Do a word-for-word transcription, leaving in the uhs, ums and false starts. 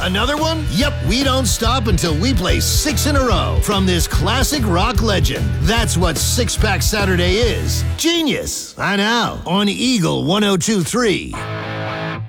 Another one? Yep, we don't stop until we play six in a row from this classic rock legend. That's what Six Pack Saturday is. Genius. I know. On Eagle one oh two three.